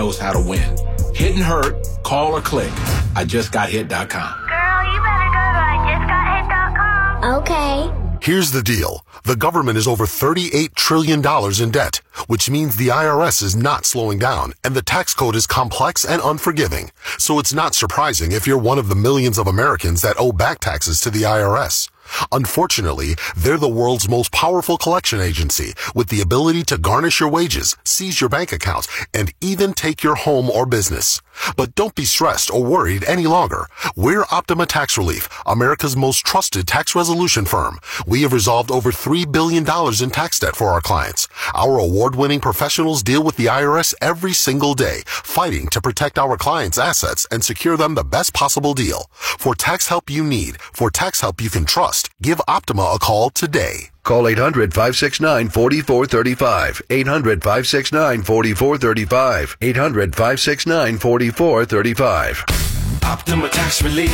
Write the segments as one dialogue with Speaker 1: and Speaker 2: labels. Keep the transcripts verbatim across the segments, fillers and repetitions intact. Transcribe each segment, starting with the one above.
Speaker 1: knows how to win. Hit and hurt, call or click. I just got hit dot com.
Speaker 2: Girl, you better go to I just got hit dot com. Okay.
Speaker 3: Here's the deal. The government is over thirty-eight trillion dollars in debt, which means the I R S is not slowing down, and the tax code is complex and unforgiving. So it's not surprising if you're one of the millions of Americans that owe back taxes to the I R S. Unfortunately, they're the world's most powerful collection agency with the ability to garnish your wages, seize your bank accounts, and even take your home or business. But don't be stressed or worried any longer. We're Optima Tax Relief, America's most trusted tax resolution firm. We have resolved over three billion dollars in tax debt for our clients. Our award-winning professionals deal with the I R S every single day, fighting to protect our clients' assets and secure them the best possible deal. For tax help you need, for tax help you can trust, give Optima a call today.
Speaker 4: Call eight hundred, five six nine, four four three five. eight hundred, five six nine, four four three five. eight hundred, five six nine, four four three five.
Speaker 1: Optima Tax Relief.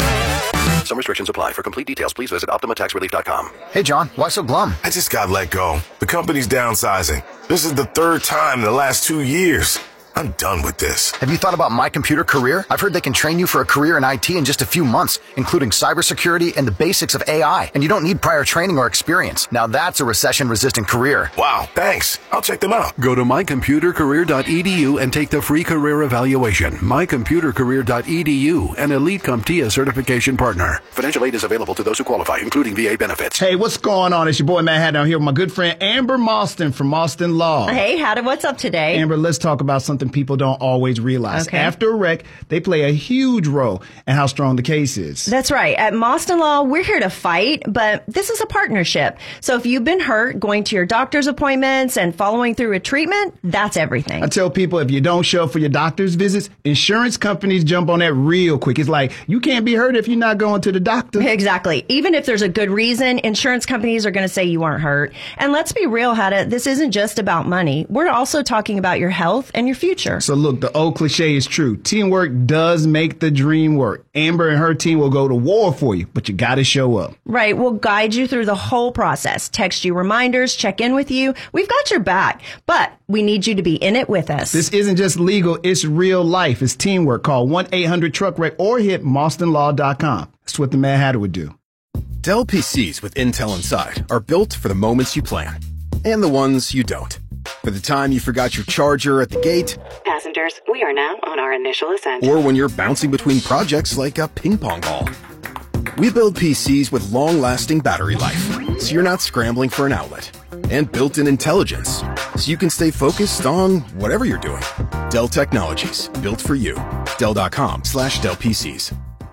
Speaker 4: Some restrictions apply. For complete details, please visit optima tax relief dot com.
Speaker 5: Hey, John, why so glum?
Speaker 6: I just got let go. The company's downsizing. This is the third time in the last two years. I'm done with this.
Speaker 5: Have you thought about My Computer Career? I've heard they can train you for a career in I T in just a few months, including cybersecurity and the basics of A I. And you don't need prior training or experience. Now that's a recession-resistant career.
Speaker 6: Wow, thanks. I'll check them out.
Speaker 4: Go to my computer career dot e d u and take the free career evaluation. my computer career dot e d u, an Elite CompTIA certification partner. Financial aid is available to those who qualify, including V A benefits.
Speaker 7: Hey, what's going on? It's your boy Matt Haddon here with my good friend Amber Mostyn from Mostyn Law.
Speaker 8: Hey, Haddon, what's up today?
Speaker 7: Amber, let's talk about something people don't always realize.
Speaker 8: Okay.
Speaker 7: After a wreck, they play a huge role in how strong the case is.
Speaker 8: That's right. At Mostyn Law, we're here to fight, but this is a partnership. So if you've been hurt, going to your doctor's appointments and following through with treatment, that's everything.
Speaker 7: I tell people if you don't show up for your doctor's visits, insurance companies jump on that real quick. It's like, you can't be hurt if you're not going to the doctor.
Speaker 8: Exactly. Even if there's a good reason, insurance companies are going to say you aren't hurt. And let's be real, Haddon, this isn't just about money. We're also talking about your health and your future.
Speaker 7: So look, the old cliche is true. Teamwork does make the dream work. Amber and her team will go to war for you, but you got to show up.
Speaker 8: Right. We'll guide you through the whole process, text you reminders, check in with you. We've got your back, but we need you to be in it with us.
Speaker 7: This isn't just legal. It's real life. It's teamwork. Call one eight hundred truck wreck or hit mostyn law dot com. That's what the Mad Hatter would do.
Speaker 9: Dell P Cs with Intel inside are built for the moments you plan and the ones you don't. For the time you forgot your charger at the gate.
Speaker 10: Passengers, we are now on our initial ascent.
Speaker 9: Or when you're bouncing between projects like a ping pong ball. We build P Cs with long-lasting battery life, so you're not scrambling for an outlet. And built-in intelligence, so you can stay focused on whatever you're doing. Dell Technologies, built for you. Dell.com slash Dell PCs.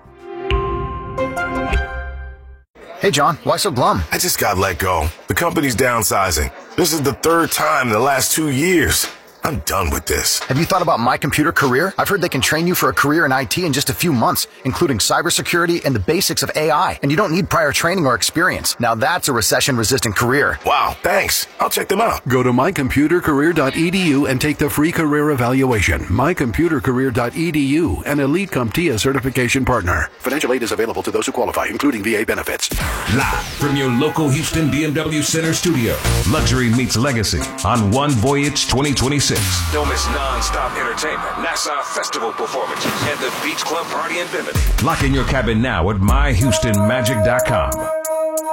Speaker 5: Hey, John, why so glum?
Speaker 6: I just got let go. The company's downsizing. This is the third time in the last two years. I'm done with this.
Speaker 5: Have you thought about My Computer Career? I've heard they can train you for a career in I T in just a few months, including cybersecurity and the basics of A I. And you don't need prior training or experience. Now that's a recession-resistant career.
Speaker 6: Wow, thanks. I'll check them out.
Speaker 4: Go to my computer career dot e d u and take the free career evaluation. my computer career dot e d u, an Elite CompTIA certification partner. Financial aid is available to those who qualify, including V A benefits.
Speaker 1: Live from your local Houston B M W Center studio, luxury meets legacy on One Voyage twenty twenty-six.
Speaker 11: Don't miss non-stop entertainment, Nassau Festival performances, and the Beach Club Party in Bimini.
Speaker 1: Lock in your cabin now at my houston magic dot com.